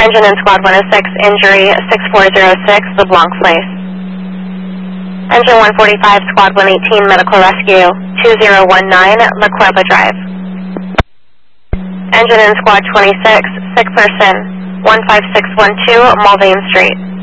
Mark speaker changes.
Speaker 1: Engine in Squad 106, injury 6406, LeBlanc Place. Engine 145, Squad 118, medical rescue 2019, La Cuerva Drive. Engine in Squad 26, sick person 15612, Mulvane Street.